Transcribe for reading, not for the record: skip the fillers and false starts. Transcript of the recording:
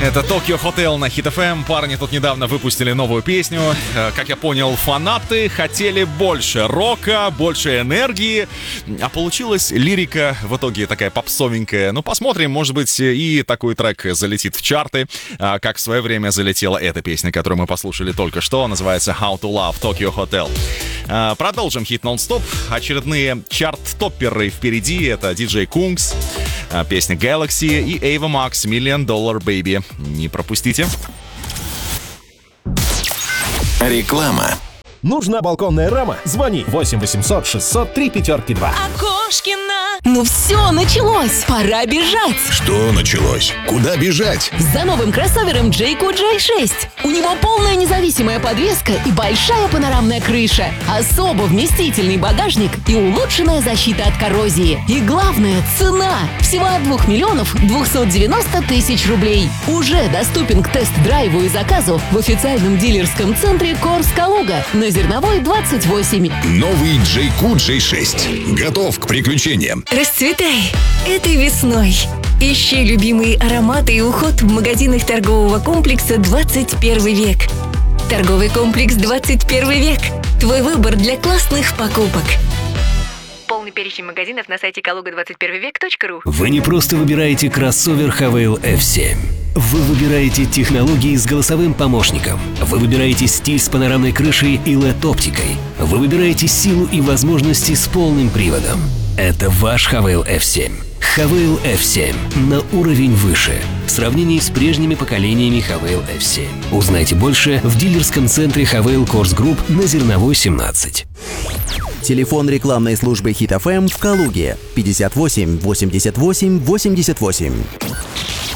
Это Tokyo Hotel на Hit FM. Парни тут недавно выпустили новую песню. Как я понял, фанаты хотели больше рока, больше энергии, а получилась лирика в итоге такая попсовенькая. Ну, посмотрим, может быть, и такой трек залетит в чарты, как в свое время залетела эта песня, которую мы послушали только что. Называется How to Love Tokyo Hotel. Продолжим хит нон-стоп. Очередные чарт-топперы впереди. Это DJ Kungs, песня Galaxy и Ava Max Million Dollar Baby. Не пропустите. Реклама. Нужна балконная рама? Звони 8 800 603 502. Окошкина. Ну все, началось. Пора бежать. Что началось? Куда бежать? За новым кроссовером Jayco J6. У него полная независимая подвеска и большая панорамная крыша. Особо вместительный багажник и улучшенная защита от коррозии. И главное, цена. Всего от 2 миллионов 290 тысяч рублей. Уже доступен к тест-драйву и заказу в официальном дилерском центре Корс Калуга на Зерновой 28. Новый Jayco J6. Готов к приключениям. Расцветай этой весной. Ищи любимые ароматы и уход в магазинах торгового комплекса 21 век. Торговый комплекс 21 век. Твой выбор для классных покупок. Полный перечень магазинов на сайте kaluga21vek.ru. Вы не просто выбираете кроссовер Havail F7. Вы выбираете технологии с голосовым помощником. Вы выбираете стиль с панорамной крышей и LED-оптикой. Вы выбираете силу и возможности с полным приводом. Это ваш Havail F7. Havail F7 на уровень выше в сравнении с прежними поколениями Havail F7. Узнайте больше в дилерском центре Havail Corse Group на Зерновой 17. Телефон рекламной службы Hit FM в Калуге 58 88 88.